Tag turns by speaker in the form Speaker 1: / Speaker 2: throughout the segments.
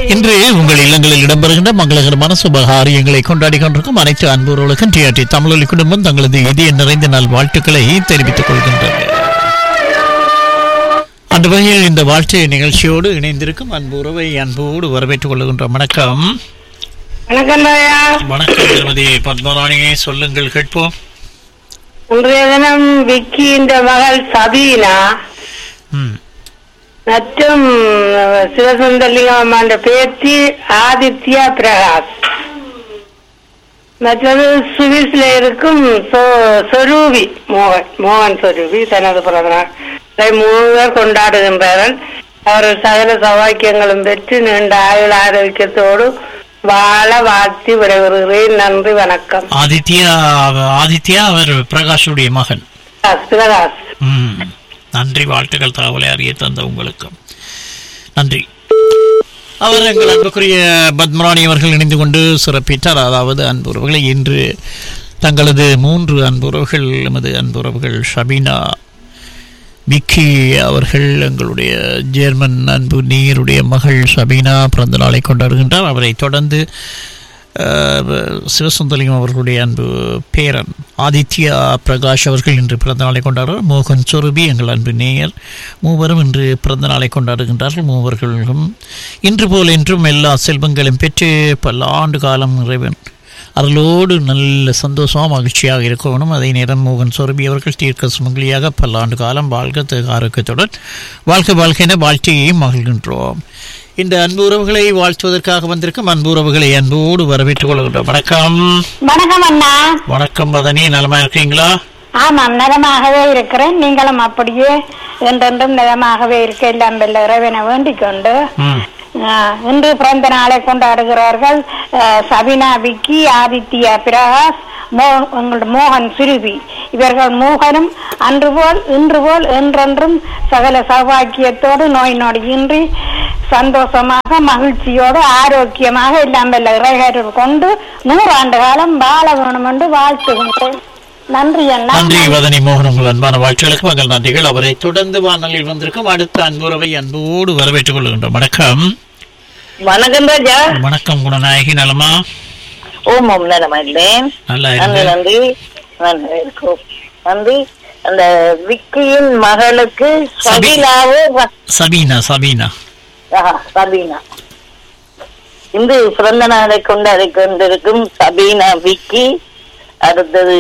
Speaker 1: இன்று உங்கள் இல்லங்களில் இடம்பெறுகின்ற மங்களகரமான சுபகாரியங்களை கொண்டாடி கொண்டிருக்கும் அனைத்து அன்புறவுகளுக்கும் டிஆர்டி தமிழொலி குடும்பம் தங்களது இதய நிறைந்த நாள் வாழ்த்துக்களை தெரிவித்துக் கொள்கின்றது. அந்த வகையில் இந்த வாழ்த்து நிகழ்ச்சியோடு இணைந்திருக்கும் அன்பு உறவை அன்போடு வரவேற்றுக் கொள்கின்ற வணக்கம். வணக்கம் திருமதி பத்மராணி, சொல்லுங்கள் கேட்போம்.
Speaker 2: இன்றைய தினம் விக்கி இந்த மகள் சபீனா மற்றும் சிவசுந்தரலிங்கம் என்ற பேத்தி ஆதித்யா பிரகாஷ், மற்றது சுவிஸ்ல இருக்கும் சொரூபி மோகன் சொரூபி தனது பிறந்தநாள் மூவர் கொண்டாடுகின்றார்கள். அவர்கள் சகல சௌபாக்கியங்களும் பெற்று நீண்ட ஆயுள் ஆரோக்கியத்தோடு வாழ வாழ்த்தி விடைபெறுகிறேன். நன்றி, வணக்கம்.
Speaker 1: ஆதித்யா அவர் பிரகாஷுடைய மகன்.
Speaker 2: பிரகாஷ்.
Speaker 1: நன்றி, வாழ்த்துக்கள். தகவலை அறிய தந்த உங்களுக்கு நன்றி. அவர் எங்கள் அன்புக்குரிய பத்மராணி அவர்கள் இணைந்து கொண்டு சிறப்பித்தார். அதாவது அன்புறவுகளை இன்று தங்களது 3 அன்புறவுகள், எமது அன்புறவுகள் ஷபீனா, விக்கி அவர்கள், எங்களுடைய ஜெர்மன் அன்பு நீருடைய மகள் ஷபீனா பிறந்த நாளை கொண்டாடுகின்றார். அவரை தொடர்ந்து சிவசுந்தலிங்கம் அவர்களுடைய அன்பு பேரன் ஆதித்யா பிரகாஷ் அவர்கள் இன்று பிறந்த நாளை கொண்டாடுறார். மோகன் சொருபி எங்கள் அன்பு நேயர், மூவரும் இன்று பிறந்த நாளை கொண்டாடுகின்றார்கள். மூவர்களும் இன்று போல் என்றும் எல்லா செல்வங்களும் பெற்று பல ஆண்டு காலம் இறைவன் அருளோடு நல்ல சந்தோஷமாக மகிழ்ச்சியாக இருக்கணும். அதே நேரம் மோகன் சொருபி அவர்கள் தீர்க்க சுமங்கலியாக பல ஆண்டு காலம் வாழ்க்கை ஆரோக்கியத்துடன் வாழ்க்கை என வாழ்க்கையை மகிழ்கின்றோம். இந்த அன்பு உறவுகளை வாழ்த்துவதற்காக வந்திருக்கும் அன்பு உறவுகளை அன்போடு வரவேற்றுக் கொள்கின்றோம். வணக்கம்.
Speaker 2: வணக்கம் அண்ணா.
Speaker 1: வணக்கம் மதனி, நலமா இருக்கீங்களா?
Speaker 2: ஆமாம், நலமாகவே இருக்கிறேன். நீங்களும் அப்படியே என்றென்றும் நலமாகவே இருக்க எல்லாம் வெல்ல இறைவனை வேண்டிக் கொண்டு இன்று பிறந்த நாளை கொண்டாடுகிறார்கள் சபினா, விக்கி, ஆதித்யா பிரகாஷ், மோகன் சுருபி. இவர்கள் மூகனும் அன்று போல் இன்று போல் என்றென்றும் சகல சௌபாக்கியத்தோடு நோய் நொடியின்றி சந்தோஷமாக மகிழ்ச்சியோடு ஆரோக்கியமாக எல்லாம் வெல்ல இறைகர் கொண்டு 100 ஆண்டு காலம் வாழ வேணும் என்று வாழ்த்துகின்றேன். நன்றி அண்ணா.
Speaker 1: நன்றி வதனி மோகன், உங்கள் அன்பான வாழ்த்துகளுக்கு மகள் நன்றிகள். அவரை தொடர்ந்து வானொலியில் வந்திருக்கும் அடுத்த அன்புறவை அன்போடு வரவேற்றுக் கொள்கின்றோம். வணக்கம்.
Speaker 3: வணக்கம் ராஜா.
Speaker 1: வணக்கம் குணநாயகி, நலமா?
Speaker 3: ஓம் ஓம், நலமா இல்லேன்.
Speaker 1: நல்லா
Speaker 3: நன்றி நன்றி. அந்த விக்கியின் மகளுக்கு
Speaker 1: சபீனா
Speaker 3: இன்று பிறந்த நாளை கொண்டாடி கொண்டிருக்கும் சபீனா, விக்கி, அடுத்தது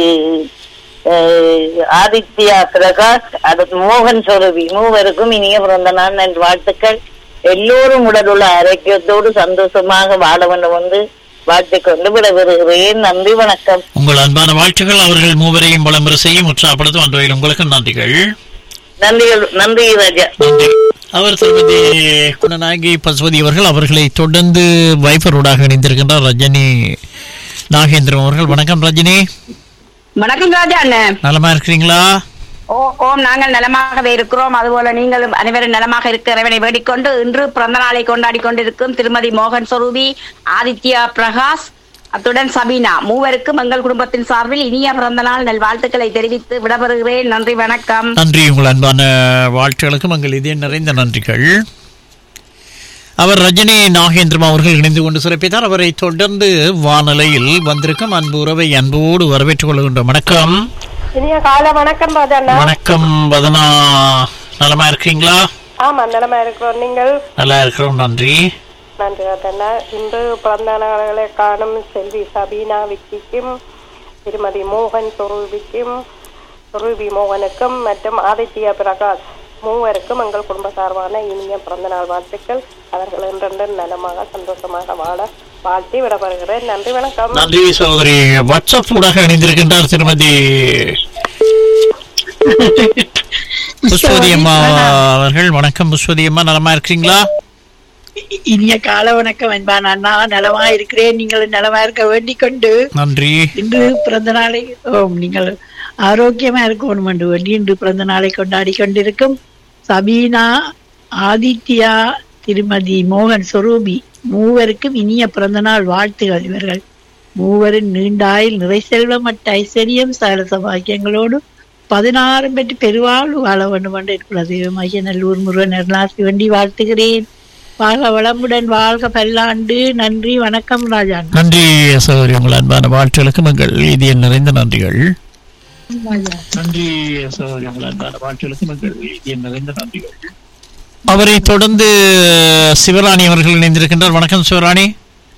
Speaker 3: ஆதித்யா பிரகாஷ், அடுத்து மோகன் சொரவி, மூவருக்கும் இனிய பிறந்த நாள் நன்றி வாழ்த்துக்கள். எல்லோரும் உடலுள்ள ஆரோக்கியத்தோடு சந்தோஷமாக வாழ வேண்டும் என்று வாழ்த்துக் கொண்டு விடைபெறுகிறேன். நன்றி, வணக்கம்.
Speaker 1: உங்கள் அன்பான வாழ்த்துக்கள் அவர்கள் மூவரையும் விளம்பரம் செய்யும் உற்சாகப்படுத்தும் அன்றையில் உங்களுக்கு நன்றிகள்.
Speaker 3: நன்றி ராஜா.
Speaker 1: நன்றி. அவர் திருமதி குணநாயகி பசுபதி அவர்கள், அவர்களை தொடர்ந்து வைஃபரோடாக இணைந்திருக்கின்றார் ரஜினி நாகேந்திரம் அவர்கள். வணக்கம் ரஜினி.
Speaker 4: வணக்கம் ராஜா.
Speaker 1: நலமா இருக்கிறீங்களா?
Speaker 4: ஓம், நாங்கள் நலமாகவே இருக்கிறோம். அதுபோல நீங்களும் அனைவரும் நலமாக இருக்க இறைவனை வேண்டிக்கொண்டு இன்று பிறந்த நாளை கொண்டாடி கொண்டிருக்கும் திருமதி மோகன் சொரூபி, ஆதித்யா பிரகாஷ், அத்துடன் சபீனா, மூவருக்கும் எங்கள் குடும்பத்தின் சார்பில் இனிய பிறந்த நாள் நல் வாழ்த்துக்களை தெரிவித்து விடைபெறுகிறேன். நன்றி, வணக்கம்.
Speaker 1: நன்றி. உங்கள் அன்பான வாழ்த்துகளுக்கும் எங்கள் இதய நிறைந்த நன்றிகள். அவர் ரஜினி நாகேந்திரம் அவர்கள் இணைந்து கொண்டு சிறப்பித்தார். அவரை தொடர்ந்து வானொலியில் வந்திருக்கும் அன்பு உறவை அன்போடு வரவேற்றுக் கொள்கின்றோம். வணக்கம்.
Speaker 2: இனிய கால வணக்கம் ராஜா.
Speaker 1: வணக்கம் வதனா, நலமா இருக்கீங்களா?
Speaker 2: ஆமா, நலமா இருக்கிறோம். நீங்கள்? நல்லா
Speaker 1: இருக்கிறோம், நன்றி.
Speaker 2: நன்றி ராஜா. இன்று பிறந்த நாள்களை காணும் செல்வி சபீனா விக்கிக்கும், திருமதி மோகன் சொரூபி மோகனுக்கும் மற்றும் ஆதித்யா பிரகாஷ் மூவருக்கும் எங்கள் குடும்ப சார்பான இனிய பிறந்த நாள் வாழ்த்துக்கள். அவர்கள் என்றென்று நலமாக சந்தோஷமாக வாழ வாழ்த்தி விடப்படுகிறேன். நன்றி, வணக்கம்.
Speaker 1: நன்றி சகோதரி. வாட்ஸ்அப் ஊடாக இணைந்திருக்கின்றார் திருமதி புஷ்பதி அம்மா அவர்கள். வணக்கம் புஷ்பதி அம்மா, நலமா இருக்கிறீங்களா?
Speaker 5: இனிய கால வணக்கம் அன்பான அண்ணா. நலமா இருக்கிறேன், நீங்கள் நலமா இருக்க வேண்டிக் கொண்டு
Speaker 1: நன்றி.
Speaker 5: இன்று பிறந்த நாளை நீங்கள் ஆரோக்கியமா இருக்கணும் என்று வேண்டி இன்று பிறந்த நாளை கொண்டாடி கொண்டிருக்கும் சபீனா, ஆதித்யா, திருமதி மோகன் சொரூபி மூவருக்கும் இனிய பிறந்த நாள் வாழ்த்துகள். இவர்கள் மூவரின் நீண்டாயில் நிறை செல்வம் மற்ற ஐஸ்வர்யம் சகல சபாக்கியங்களோடு 16 பெற்று பெருவாழ்வு வாழ வேண்டும் என்று இருக்கிறது. மைய நல்லூர் முருகன் அருளாசி வேண்டி வாழ்த்துகிறேன். வாழ்க வளமுடன், வாழ்க பல்லாண்டு. நன்றி, வணக்கம் ராஜா.
Speaker 1: நன்றி சகோதரி, உங்கள் அன்பான வாழ்த்துகளுக்கு எங்கள் இதயம் நிறைந்த நன்றிகள். நன்றி சகோதரி, உங்கள் அன்பான வாழ்த்துகளுக்கு எங்கள் இதயம் நிறைந்த நன்றிகள். அவரை தொடர்ந்து சிவராணி அவர்கள் இணைந்திருக்கின்றார். வணக்கம் சிவராணி.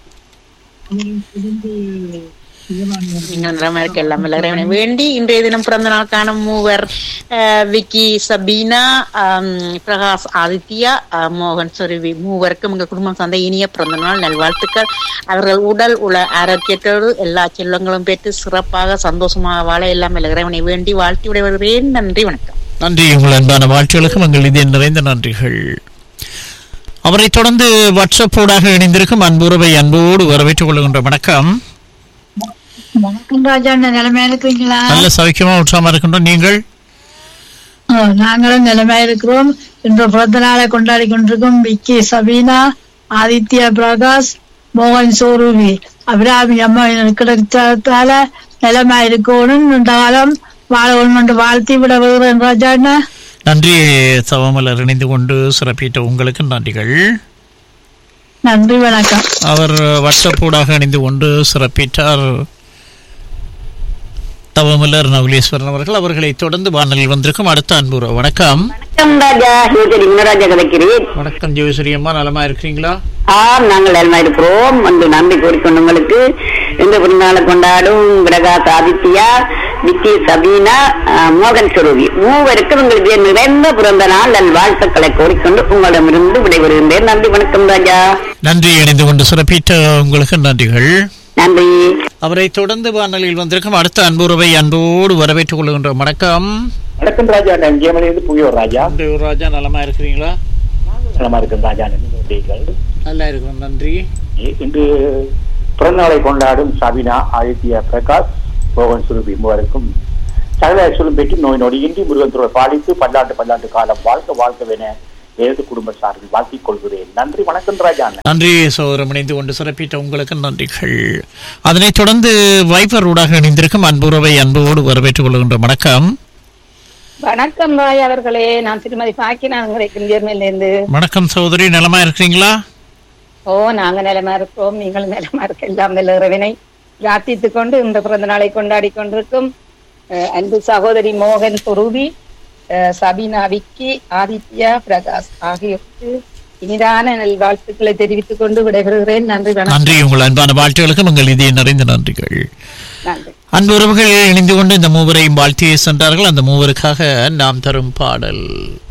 Speaker 6: வேண்டி இன்றைய தினம் பிறந்த நாள் காணும் மூவர் விக்கி, சபீனா, பிரகாஷ், ஆதித்யா, மோகன் சொருவி மூவருக்கும் எங்கள் குடும்பம் சார்ந்த இனிய பிறந்த நாள் நல்வாழ்த்துக்கள். அவர்கள் உடல் உள்ள ஆரோக்கியத்தோடு எல்லா செல்வங்களும் பெற்று சிறப்பாக சந்தோஷமாக வாழ எல்லாம் இறைவனை வேண்டி வாழ்த்தி விடைபெறுகிறேன். நன்றி, வணக்கம்.
Speaker 1: நன்றி, உங்கள் அன்பான வாழ்த்துகளுக்கும் எங்கள் இதயம் நிறைந்த நன்றிகள். அவரை தொடர்ந்து வாட்ஸ்அப் ஊடாக இணைந்திருக்கும் அன்புறவை அன்போடு வரவேற்றுக் கொள்கின்ற வணக்கம்.
Speaker 5: வணக்கம் ராஜா, நிலைமையா இருக்கிறீங்களா?
Speaker 1: நல்ல சௌக்கியமா உற்சாகமா இருக்கின்றோம். நீங்கள்?
Speaker 5: நாங்களும் நிலைமையா இருக்கிறோம். இன்று பிறந்த நாளை கொண்டாடி கொண்டிருக்கும் விக்கி, சபீனா, ஆதித்யா, பிரகாஷ், மோகன் சோரூபி, அபிராமி அம்மா கிடைத்தால நிலைமையா இருக்கணும். இந்த காலம் வாழ ஒன்று வாழ்த்தி விட வருகிறேன் ராஜா.
Speaker 1: நன்றி. தவமலர் இணைந்து கொண்டு சிறப்பித்த உங்களுக்கு நன்றிகள்.
Speaker 5: நன்றி, வணக்கம்.
Speaker 1: அவர் வாட்ஸ்அப் ஊடாக இணைந்து கொண்டு சிறப்பித்தார் தவமலர் நகுலேஸ்வரன் அவர்கள். அவர்களை தொடர்ந்து வானலில் வந்திருக்கும் அடுத்த அன்புற வணக்கம்.
Speaker 3: வணக்கம் ராஜா, ராஜா கிடைக்கிறேன்.
Speaker 1: வணக்கம் ஜோசரி அம்மா, நலமா இருக்கிறீங்களா?
Speaker 3: நாங்கள் நலமா இருக்கிறோம். வந்து நன்றி கூறிக்கொண்டு உங்களுக்கு இந்த பிறந்தநாளை கொண்டாடும் பிரகாஷ், ஆதித்யா, விக்கி, சபீனா, மோகன் சுருவி மூவருக்கும் உங்களுக்கு நிறைந்த பிறந்த நாள் நல் வாழ்த்துக்களை கோரிக்கொண்டு உங்களிடமிருந்து விடைபெறுகின்றேன். நன்றி, வணக்கம் ராஜா.
Speaker 1: நன்றி. இணைந்து கொண்டு சிறப்பித்த உங்களுக்கு நன்றிகள்.
Speaker 3: நன்றி.
Speaker 1: அவரை தொடர்ந்து வானலில் வந்திருக்கும் அடுத்த அன்புறவை அன்போடு வரவேற்றுக் கொள்கின்ற வணக்கம்.
Speaker 7: வணக்கம் ராஜா, நான் ஜெயமணியிலிருந்து புவியூர் ராஜா.
Speaker 1: ராஜா, நலமா இருக்கிறீங்களா?
Speaker 7: நலமா இருக்கும் ராஜா.
Speaker 1: நல்லா இருக்கும், நன்றி.
Speaker 7: இன்று பிறந்தநாளை கொண்டாடும் சபினா, ஆதித்யா, பிரகாஷ், மோகன் சுருபி மூவருக்கும் சகல ஐஸ்வர்யம் பெற்று நோய் நொடியின்றி முருகன் துறை பாலித்து பல்லாண்டு காலம் வாழ்க்கை ஏது குடும்ப சார்பில் வாழ்த்திக் கொள்கிறேன். நன்றி, வணக்கம் ராஜா.
Speaker 1: நன்றி சோதரம், இணைந்து கொண்டு சிறப்பித்த உங்களுக்கு நன்றிகள். அதனைத் தொடர்ந்து வைபர் ஊடாக இணைந்திருக்கும் அன்புறவை அன்போடு வரவேற்றுக் கொள்கின்ற வணக்கம்.
Speaker 2: வணக்கம் ராய் அவர்களே, நான் திருமதி பாக்கினாங்க.
Speaker 1: வணக்கம் சகோதரி, நலமா இருக்கிறீங்களா?
Speaker 2: நாங்க நிலமா இருக்கிறோம், நீங்களும் நிலமா இருக்க எல்லாம் இறைவனை பிரார்த்தித்துக் கொண்டு இந்த பிறந்த நாளை கொண்டாடி கொண்டிருக்கும் அன்பு சகோதரி மோகன் சுரூபி, சபீனா, விக்கி, ஆதித்யா, பிரகாஷ் ஆகியோருக்கு இனிதான நல்வாழ்த்துக்களை தெரிவித்துக் கொண்டு விடைபெறுகிறேன். நன்றி,
Speaker 1: நன்றி. உங்கள் அன்பான வாழ்த்துகளுக்கும் உங்கள் இதயம் நிறைந்த நன்றிகள்.
Speaker 2: நன்றி.
Speaker 1: அன்பு உறவுகள் இணைந்து கொண்டு இந்த மூவரையும் வாழ்த்தியை சென்றார்கள். அந்த மூவருக்காக நாம் தரும் பாடல்